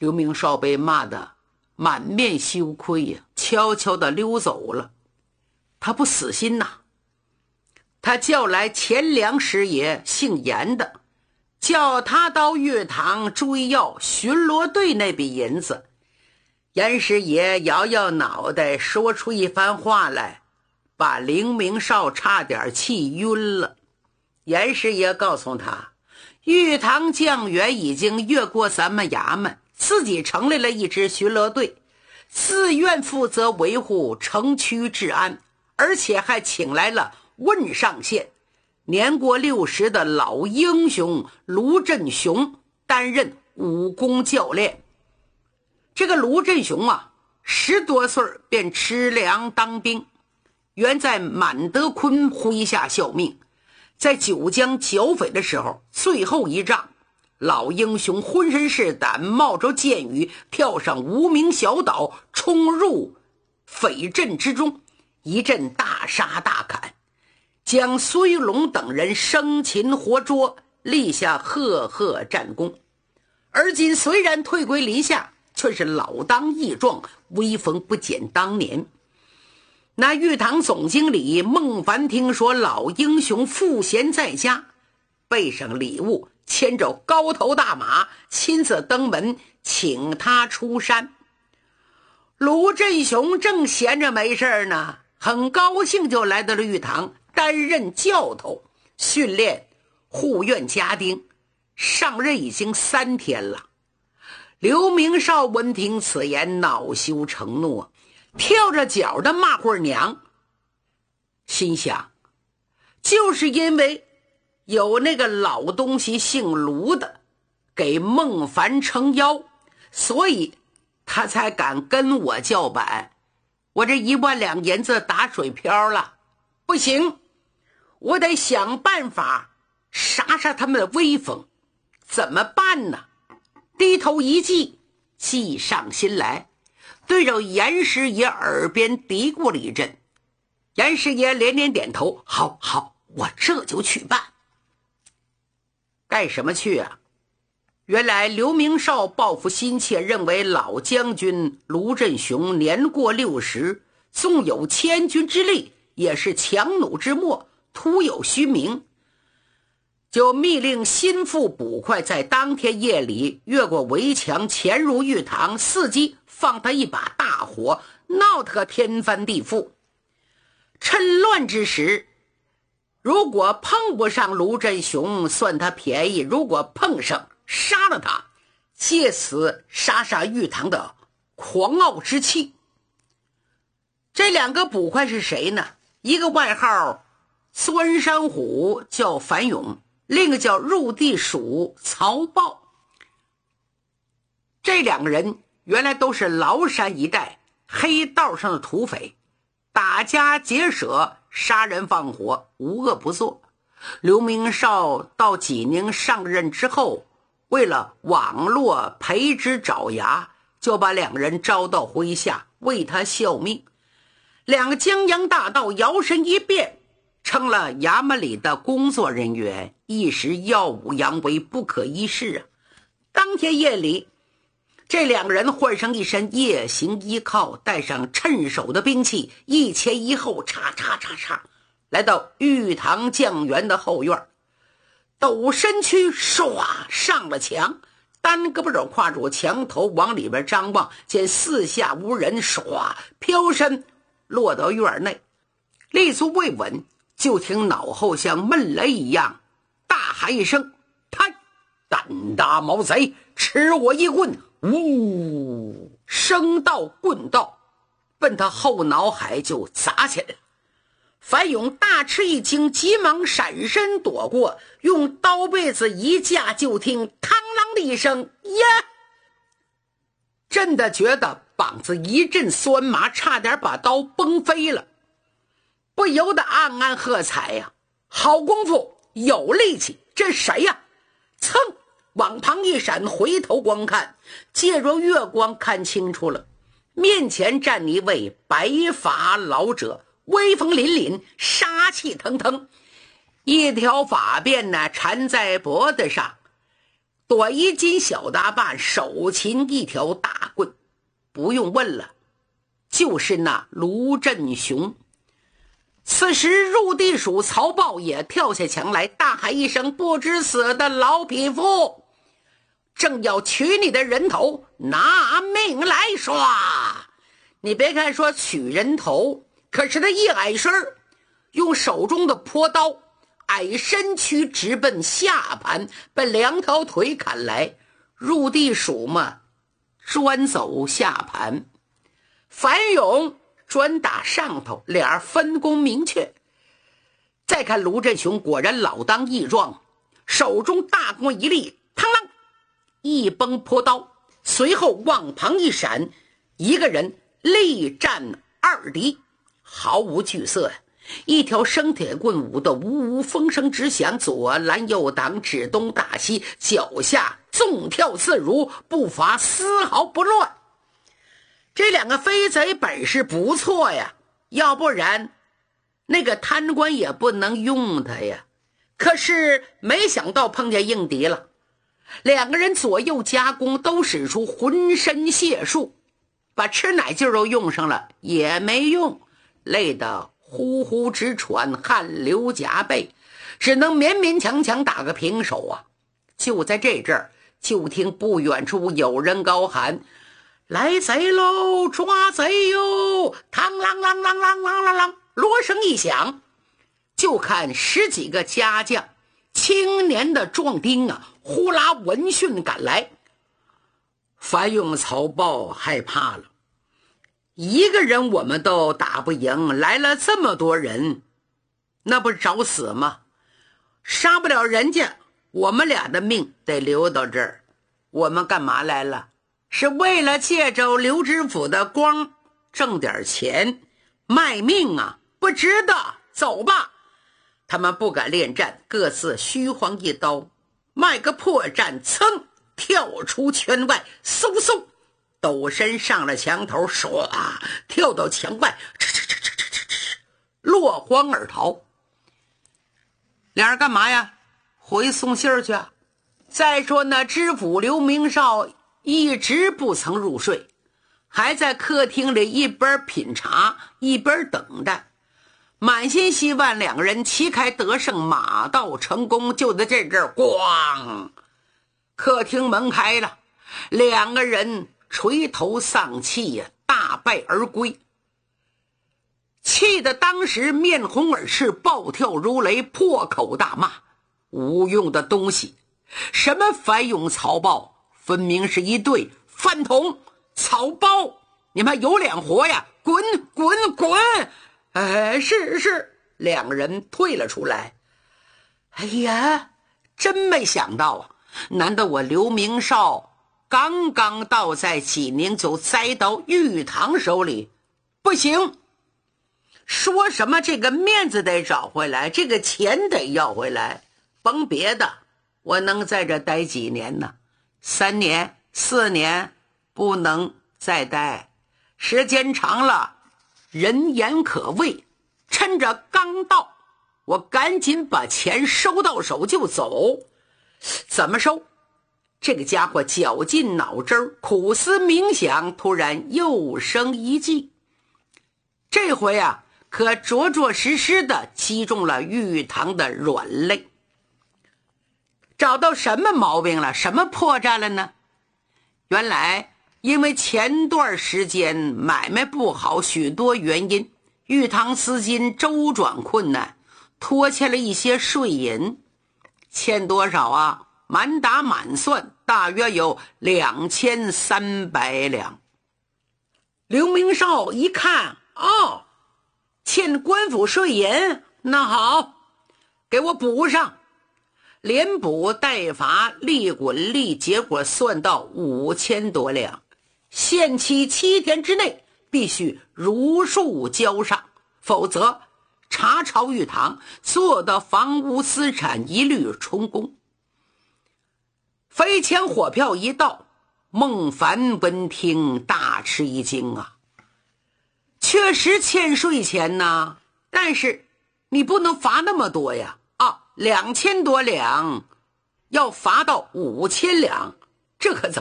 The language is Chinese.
刘明绍被骂得满面羞愧呀，悄悄地溜走了。他不死心呐，他叫来钱粮师爷，姓严的，叫他到岳堂追要巡逻队那笔银子。严师爷摇摇脑袋，说出一番话来，把刘明绍差点气晕了。严师爷告诉他，玉堂将员已经越过咱们衙门，自己成立了一支巡逻队，自愿负责维护城区治安，而且还请来了汶上县年过60的老英雄卢振雄担任武功教练。这个卢振雄啊，10多岁便吃粮当兵，原在满德坤麾下效命。在九江剿匪的时候，最后一仗，老英雄浑身是胆，冒着箭雨跳上无名小岛，冲入匪阵之中，一阵大杀大砍，将孙玉龙等人生擒活捉，立下赫赫战功。而今虽然退归林下，却是老当益壮，威风不减当年。那玉堂总经理孟凡听说老英雄赋闲在家，备上礼物，牵着高头大马，亲自登门请他出山。卢振雄正闲着没事呢，很高兴就来到了玉堂，担任教头，训练护院家丁，上任已经3天了。刘明绍闻听此言，恼羞成怒，跳着脚的骂会儿娘，心想就是因为有那个老东西姓卢的给孟凡撑腰，所以他才敢跟我叫板。我这1万两银子打水漂了，不行，我得想办法杀杀他们的威风。怎么办呢？低头一记，计上心来，对着严师爷耳边嘀咕了一阵。严师爷连连点头，好好，我这就去办。干什么去啊？原来刘明绍报复心切，认为老将军卢振雄年过60，纵有千军之力，也是强弩之末，徒有虚名，就密令心腹捕快在当天夜里越过围墙，潜入玉堂，伺机放他一把大火，闹他个天翻地覆。趁乱之时，如果碰不上卢振雄，算他便宜；如果碰上，杀了他，借此杀杀玉堂的狂傲之气。这2个捕快是谁呢？一个外号钻山虎，叫樊勇；另一个叫入地鼠，曹豹。这2个人原来都是崂山一带黑道上的土匪，打家劫舍，杀人放火，无恶不作。刘明绍到济宁上任之后，为了网络培植爪牙，就把2人招到麾下，为他效命。2个江洋大盗摇身一变，成了衙门里的工作人员，一时耀武扬威，不可一世啊！当天夜里，这2个人换上一身夜行衣靠，带上趁手的兵器，一前一后，叉叉叉叉，来到玉堂将员的后院，抖身躯，唰上了墙，单胳膊肘跨住墙头，往里边张望，见四下无人，唰飘身落到院内，立足未稳，就听脑后像闷雷一样大喊一声：“太胆大毛贼，吃我一棍！”呜，声到棍到，奔他后脑海就砸起来了。樊勇大吃一惊，急忙闪身躲过，用刀背子一架，就听嘡啷的一声，呀！震得觉得膀子一阵酸麻，差点把刀崩飞了，不由得暗暗喝彩呀！好功夫，有力气，这谁呀？噌，往旁一闪，回头观看，借着月光看清楚了，面前站一位白发老者，威风凛凛，杀气腾腾，一条发辫呢缠在脖子上， 短衣襟小打扮，手擎一条大棍，不用问了，就是那卢振雄。此时入地鼠曹豹也跳下墙来，大喊一声：不知死的老匹夫，正要取你的人头，拿命来刷！你别看说取人头，可是他一矮身，用手中的坡刀矮身躯直奔下盘，把两条腿砍来。入地鼠嘛，专走下盘，樊勇专打上头，俩分工明确。再看卢振雄，果然老当益壮，手中大棍一立，嘡啷一崩坡刀，随后往旁一闪，一个人力战二敌，毫无惧色呀。一条生铁棍舞得呜呜风声直响，左拦右挡，指东打西，脚下纵跳自如，步伐丝毫不乱。这两个飞贼本事不错呀，要不然那个贪官也不能用他呀。可是没想到碰见硬敌了，两个人左右夹攻，都使出浑身解数，把吃奶劲都用上了，也没用，累得呼呼直喘，汗流浃背，只能勉勉强强打个平手啊。就在这阵儿，就听不远处有人高喊：来贼喽，抓贼哟！嘡啷啷啷啷啷啷啷，锣声一响，就看十几个家将，青年的壮丁啊，呼啦闻讯赶来。樊勇、曹豹害怕了，一个人我们都打不赢，来了这么多人，那不是找死吗？杀不了人家，我们俩的命得留到这儿。我们干嘛来了？是为了借着刘知府的光挣点钱，卖命啊，不值得，走吧。他们不敢恋战，各自虚晃一刀，卖个破绽，噌跳出圈外，嗖嗖抖身上了墙头，唰跳到墙外，落荒而逃。俩人干嘛呀？回送信儿去啊。再说那知府刘明绍一直不曾入睡，还在客厅里一边品茶一边等待，满心希望两个人旗开得胜，马到成功。就在这阵儿，咣，客厅门开了，两个人垂头丧气呀，大败而归，气得当时面红耳赤，暴跳如雷，破口大骂：无用的东西！什么樊勇、曹豹，分明是一对饭桶！草包，你们有脸活呀？滚滚滚！是，两人退了出来。哎呀，真没想到啊！难道我刘明绍刚刚到，在济宁就栽到玉堂手里？不行，说什么这个面子得找回来，这个钱得要回来，甭别的，我能在这待几年呢？3年、4年，不能再待，时间长了人言可畏。趁着刚到，我赶紧把钱收到手就走。怎么收？这个家伙绞尽脑汁，苦思冥想，突然又生一计。这回啊，可着着实实的击中了玉堂的软肋。找到什么毛病了？什么破绽了呢？原来因为前段时间买卖不好，许多原因，玉堂资金周转困难，拖欠了一些税银。欠多少啊？满打满算大约有2300两。刘明绍一看，哦，欠官府税银，那好，给我补上，连补带罚，利滚利，结果算到5000多两，限期7天之内必须如数交上，否则查抄玉堂，所有的房屋资产一律充公。飞钱火票一到，孟凡闻听大吃一惊啊！确实欠税钱呐，但是你不能罚那么多呀！2000多两要罚到5000两，这可怎么